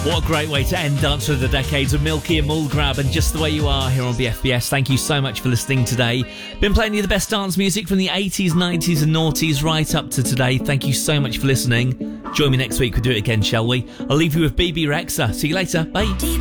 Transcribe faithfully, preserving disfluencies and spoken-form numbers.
What a great way to end Dance of the Decades with Milky and Mulgrab and Just The Way You Are here on B F B S. Thank you so much for listening today. Been playing you the best dance music from the eighties, nineties and noughties right up to today. Thank you so much for listening. Join me next week. We'll do it again, shall we? I'll leave you with B B Rexa. See you later. Bye.